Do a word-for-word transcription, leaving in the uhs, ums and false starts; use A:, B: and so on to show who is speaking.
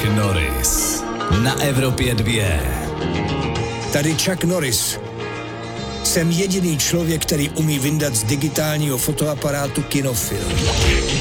A: Norris na Evropě dvě.
B: Tady Chuck Norris. Jsem jediný člověk, který umí vyndat z digitálního fotoaparátu kinofilm.